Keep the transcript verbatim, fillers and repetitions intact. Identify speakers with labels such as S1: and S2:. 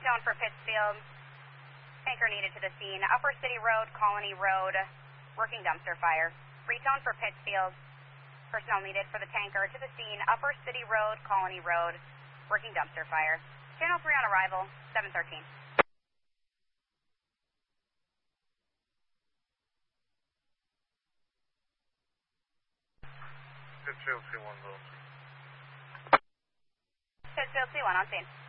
S1: tone for Pittsfield. Tanker needed to the scene. Upper City Road, Colony Road, working dumpster fire. Free tone for Pittsfield. Personnel needed for the tanker to the scene. Upper City Road, Colony Road, working dumpster fire. Channel three on arrival, seven thirteen.
S2: Pittsfield C one, Little.
S1: Pittsfield C one on scene.